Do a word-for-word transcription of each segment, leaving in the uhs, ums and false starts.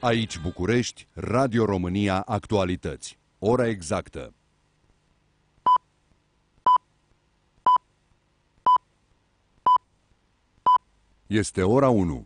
Aici București, Radio România Actualități. Ora exactă. Este ora unu.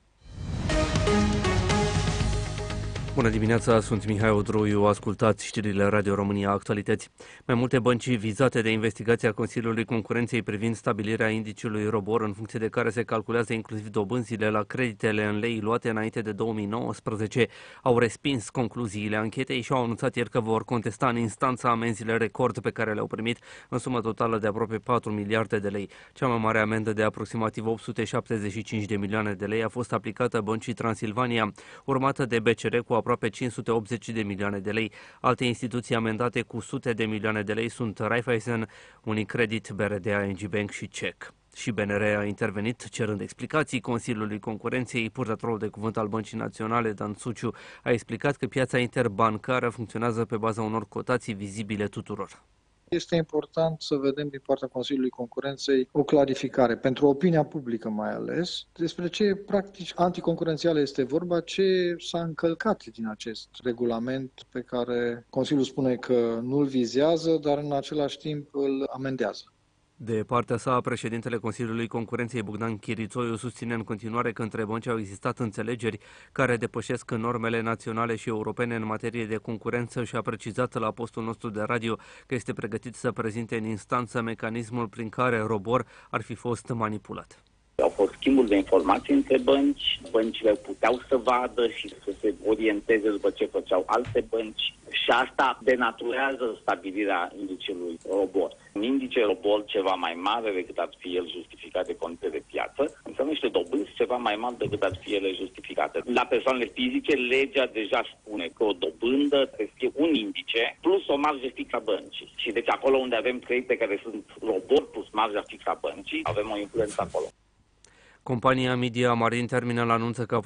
Bună dimineața, sunt Mihai Odroiu, ascultați știrile Radio România Actualități. Mai multe bănci vizate de investigația Consiliului Concurenței privind stabilirea indiciului ROBOR, în funcție de care se calculează inclusiv dobânzile la creditele în lei luate înainte de două mii nouăsprezece, au respins concluziile anchetei și au anunțat ieri că vor contesta în instanță amenziile record pe care le-au primit, în sumă totală de aproape patru miliarde de lei. Cea mai mare amendă de aproximativ opt sute șaptezeci și cinci de milioane de lei a fost aplicată Băncii Transilvania, urmată de B C R cu aproape cinci sute optzeci de milioane de lei. Alte instituții amendate cu sute de milioane de lei sunt Raiffeisen, Unicredit, B R D, I N G Bank și C E C. Și B N R a intervenit cerând explicații Consiliului Concurenței. Purtătorul de cuvânt al Băncii Naționale, Dan Suciu, a explicat că piața interbancară funcționează pe baza unor cotații vizibile tuturor. Este important să vedem din partea Consiliului Concurenței o clarificare, pentru opinia publică mai ales, despre ce practici anticoncurențiale este vorba, ce s-a încălcat din acest regulament pe care Consiliul spune că nu-l vizează, dar în același timp îl amendează. De partea sa, președintele Consiliului Concurenței, Bogdan Chirițoiu, susține în continuare că între bănci au existat înțelegeri care depășesc normele naționale și europene în materie de concurență și a precizat la postul nostru de radio că este pregătit să prezinte în instanță mecanismul prin care ROBOR ar fi fost manipulat. Au fost schimburi de informații între bănci, băncile puteau să vadă și să se orienteze după ce făceau alte bănci și asta denaturează stabilirea indicelui ROBOR. Un indice ROBOR ceva mai mare decât ar fi el justificat de condiții de piață înseamnă niște dobânzi ceva mai mari decât ar fi ele justificate. La persoanele fizice, legea deja spune că o dobândă trebuie să fie un indice plus o marjă fixă a băncii. Și deci acolo unde avem credite care sunt ROBOR plus marja fixă a băncii, avem o influență acolo. Compania Media Marin Terminal anunță că